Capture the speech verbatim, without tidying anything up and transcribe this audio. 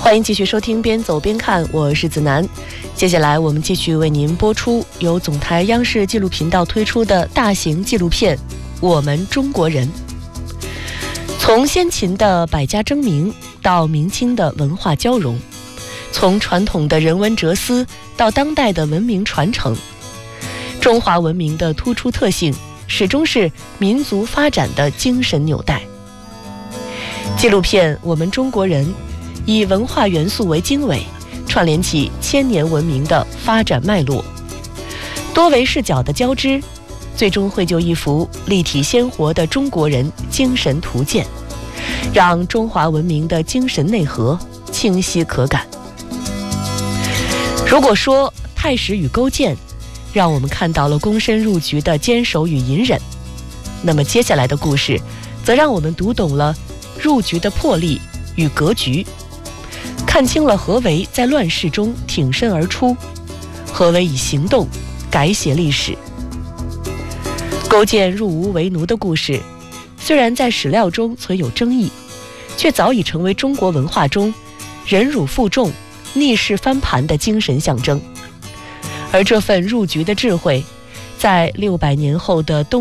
欢迎继续收听边走边看，我是子楠。接下来我们继续为您播出由总台央视纪录频道推出的大型纪录片《我们中国人》。从先秦的百家争鸣到明清的文化交融，从传统的人文哲思到当代的文明传承，中华文明的突出特性始终是民族发展的精神纽带。纪录片《我们中国人》以文化元素为经纬，串联起千年文明的发展脉络，多维视角的交织，最终绘就一幅立体鲜活的中国人精神图鉴，让中华文明的精神内核清晰可感。如果说太史与勾践让我们看到了躬身入局的坚守与隐忍，那么接下来的故事则让我们读懂了入局的魄力与格局，看清了何为在乱世中挺身而出，何为以行动改写历史。勾践入吴为奴的故事，虽然在史料中存有争议，却早已成为中国文化中忍辱负重、逆势翻盘的精神象征。而这份入局的智慧，在六百年后的东